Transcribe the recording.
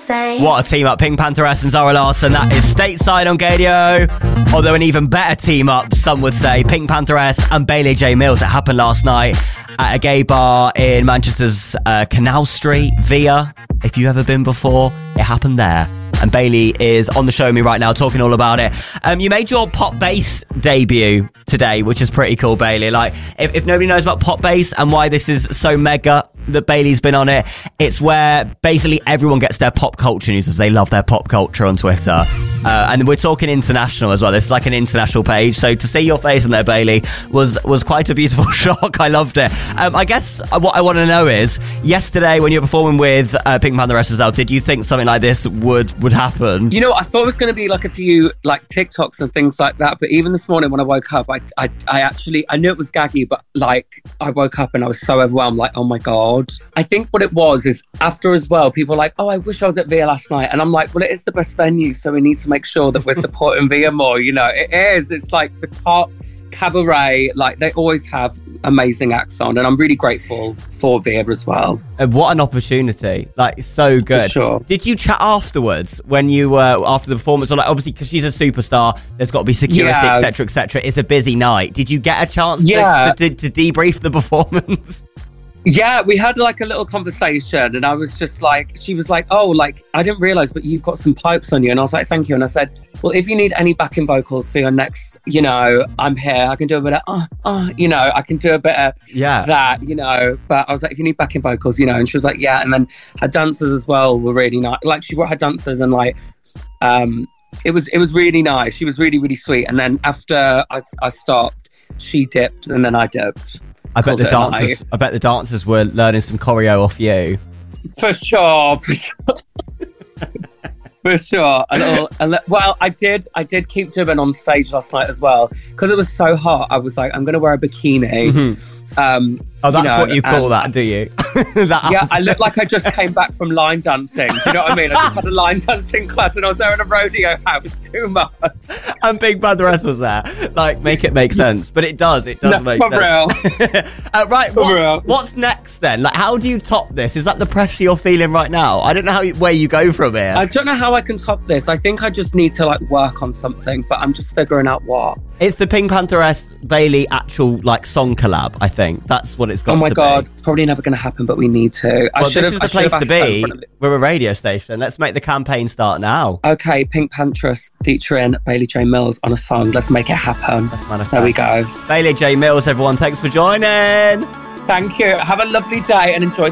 say. What a team up, Pink Pantheress and Zara Larsson. That is Stateside on Gadio. Although an even better team up, some would say, Pink Pantheress and Bailey J. Mills. It happened last night at a gay bar in Manchester's Canal Street, Via. If you've ever been before, it happened there. And Bailey is on the show with me right now talking all about it. You made your pop bass debut today, which is pretty cool, Bailey. Like, if nobody knows about pop bass and why this is so mega that Bailey's been on it, it's where basically everyone gets their pop culture news if they love their pop culture on Twitter. And we're talking international as well. This is like an international page. So to see your face in there, Bailey, was quite a beautiful shock. I loved it. I guess what I want to know is, yesterday when you were performing with Pink Pantheress as well, did you think something like this would happen? You know, I thought it was going to be like a few like TikToks and things like that. But even this morning when I woke up, I actually, I knew it was gaggy, but like I woke up and I was so overwhelmed, like, oh my God. I think what it was is after as well, people were like, oh, I wish I was at Via last night. And I'm like, well, it is the best venue, so we need to make sure that we're supporting Via more. You know, it is. It's like the top cabaret. Like, they always have amazing acts on, and I'm really grateful for Via as well. And what an opportunity. Like, so good. For sure. Did you chat afterwards when you were after the performance? Or like, obviously, because she's a superstar, there's got to be security, etc., etc. It's a busy night. Did you get a chance to debrief the performance? Yeah, we had like a little conversation, and I was just like, she was like, oh, like, I didn't realise, but you've got some pipes on you. And I was like, thank you. And I said, well, if you need any backing vocals for your next, you know, I'm here. I can do a bit of, you know, I can do a bit of that, you know. But I was like, if you need backing vocals, you know. And she was like, yeah. And then her dancers as well were really nice. Like, she brought her dancers, and like, it was really nice. She was really, really sweet. And then after I stopped, she dipped, and then I dipped. I bet the dancers were learning some choreo off you. For sure. For sure. Well, I did keep doing on stage last night as well, because it was so hot. I was like, I'm going to wear a bikini. Mm-hmm. That's what you call that, do you? Yeah, I looked like I just came back from line dancing. Do you know what I mean? I just had a line dancing class, and I was there in a rodeo house too much. And Big Pantheress was there. Like, make it make sense. But it does make sense. For real. Right, what's next then? Like, how do you top this? Is that the pressure you're feeling right now? I don't know where you go from here. I don't know how I can top this. I think I just need to like work on something, but I'm just figuring out what. It's the Pink Pantheress Bailey actual like song collab, I think. That's what it's got to be. Oh my God, it's probably never going to happen, but we need to. Well, this is the place to be. We're a radio station. Let's make the campaign start now. Okay, Pink Pantheress featuring Bailey J. Mills on a song. Let's make it happen. Let's manifest. There we go. Bailey J. Mills, everyone. Thanks for joining. Thank you. Have a lovely day and enjoy